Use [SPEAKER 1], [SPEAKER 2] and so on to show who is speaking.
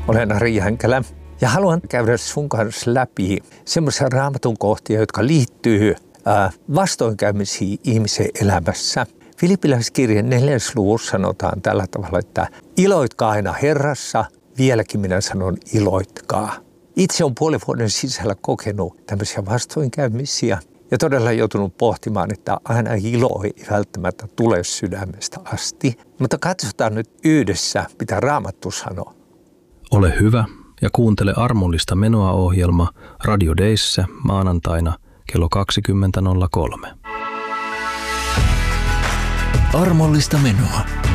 [SPEAKER 1] Olen Ari Jänkelä ja haluan käydä sun kanssa läpi semmoisia raamatun kohtia, jotka liittyy vastoinkäymisiin ihmisen elämässä. Filippiläiskirjan 4. luvussa sanotaan tällä tavalla, että iloitkaa aina Herrassa, vieläkin minä sanon iloitkaa. Itse on puolen vuoden sisällä kokenut tämmöisiä vastoinkäymisiä ja todella joutunut pohtimaan, että aina ilo ei välttämättä tule sydämestä asti. Mutta katsotaan nyt yhdessä, mitä Raamattu sanoo.
[SPEAKER 2] Ole hyvä ja kuuntele Armollista menoa -ohjelma Radio Dayssä maanantaina kello 20.03.
[SPEAKER 3] Armollista menoa.